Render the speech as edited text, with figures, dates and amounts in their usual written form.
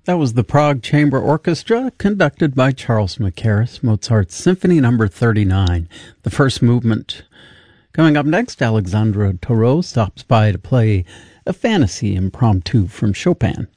That was the Prague Chamber Orchestra, conducted by Charles Mackerras, Mozart's Symphony No. 39, the first movement. Coming up next, Alexandra Tarot stops by to play a fantasy impromptu from Chopin.